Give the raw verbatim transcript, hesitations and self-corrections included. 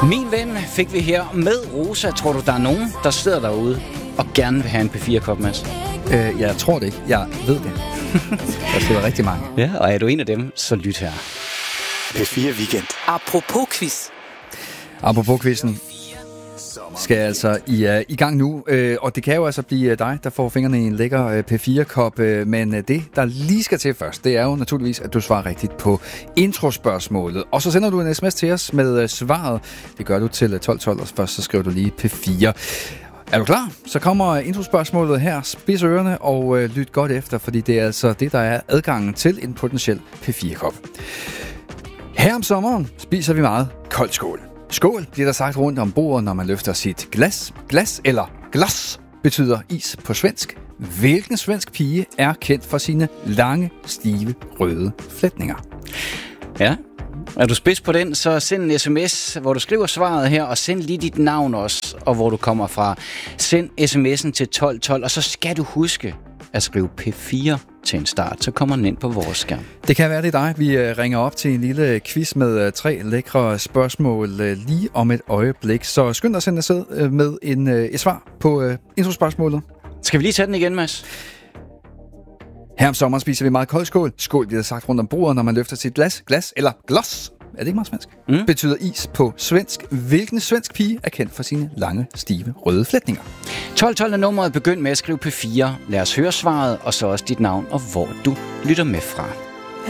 Min ven fik vi her med Rosa. Tror du, der er nogen, der sidder derude og gerne vil have en P fire-kop, Mads? Øh, jeg tror det ikke. Jeg ved det. Der sidder rigtig mange. Ja, og er du en af dem, så lyt her. P fire Weekend. Apropos quiz. Apropos quizzen skal altså i, uh, i gang nu, uh, og det kan jo altså blive dig, der får fingrene i en lækker uh, P fire-kop, uh, men uh, det, der lige skal til først, det er jo naturligvis, at du svarer rigtigt på introspørgsmålet. Og så sender du en sms til os med uh, svaret. Det gør du til tolv tolv, og først så skriver du lige P fire. Er du klar? Så kommer introspørgsmålet her. Spids ørerne og uh, lyt godt efter, fordi det er altså det, der er adgangen til en potentiel P fire-kop. Her om sommeren spiser vi meget koldt skål. Skål bliver der sagt rundt om bordet, når man løfter sit glas. Glas eller glas betyder is på svensk. Hvilken svensk pige er kendt for sine lange, stive, røde flætninger? Ja, er du spids på den, så send en sms, hvor du skriver svaret her, og send lige dit navn også, og hvor du kommer fra. Send sms'en til tolv tolv, og så skal du huske at skrive P fire til en start, så kommer den ind på vores skærm. Det kan være, det er dig. Vi ringer op til en lille quiz med tre lækre spørgsmål lige om et øjeblik. Så skynd dig at sende afsted med en, et svar på introspørgsmålet. Skal vi lige tage den igen, Mads? Her om sommeren spiser vi meget kold skål. Skål bliver sagt rundt om bordet, når man løfter sit glas. Glas eller glas. Er det ikke meget svensk? Mm. Betyder is på svensk. Hvilken svensk pige er kendt for sine lange, stive, røde flætninger? tolv tolv er nummeret. Begynd med at skrive P fire. Lad os høre svaret, og så også dit navn og hvor du lytter med fra.